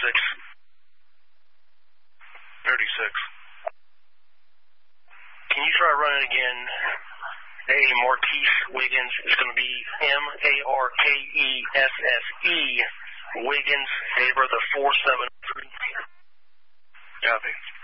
36. Can you try running again? A. Marquise Wiggins. It's going to be Markesse Wiggins. Date of birth of 4/7. Copy.